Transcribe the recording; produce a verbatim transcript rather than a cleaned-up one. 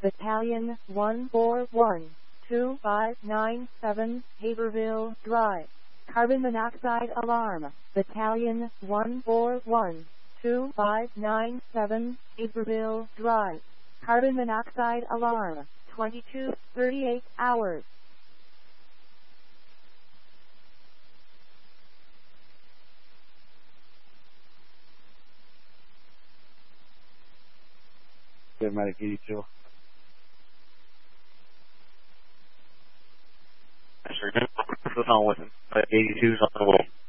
Battalion one four one, two five nine seven, Haverville Drive. Carbon monoxide alarm. Battalion one four one, two five nine seven, Haverville Drive. Carbon monoxide alarm. twenty-two thirty-eight hours. Medic eighty-two. That's right. What's on with him? eighty-two's on the way.